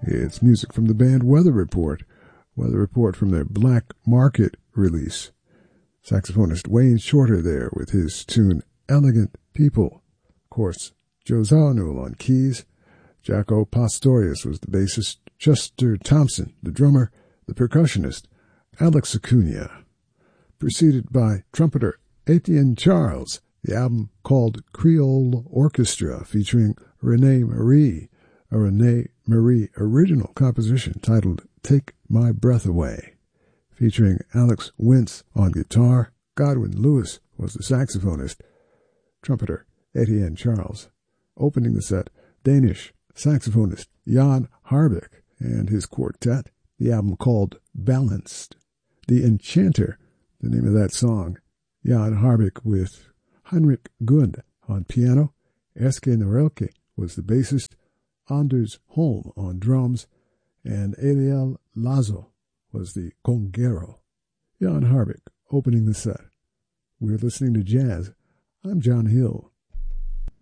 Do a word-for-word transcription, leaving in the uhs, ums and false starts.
It's music from the band Weather Report. Weather Report from their Black Market release. Saxophonist Wayne Shorter there with his tune Elegant People. Of course, Joe Zawinul on keys. Jaco Pastorius was the bassist. Chester Thompson, the drummer. The percussionist, Alex Acuna. Preceded by trumpeter Etienne Charles. The album called Creole Orchestra featuring Renee Marie. A Renee Marie original composition titled Take My Breath Away, featuring Alex Wintz on guitar. Godwin Lewis was the saxophonist. Trumpeter Etienne Charles. Opening the set, Danish saxophonist Jan Harbik and his quartet. The album called Balanced. The Enchanter, the name of that song. Jan Harbik with Heinrich Gund on piano. Eske Norelke was the bassist. Anders Holm on drums, and Eliel Lazo was the conguero. Jan Harbik opening the set. We're listening to jazz. I'm John Hill.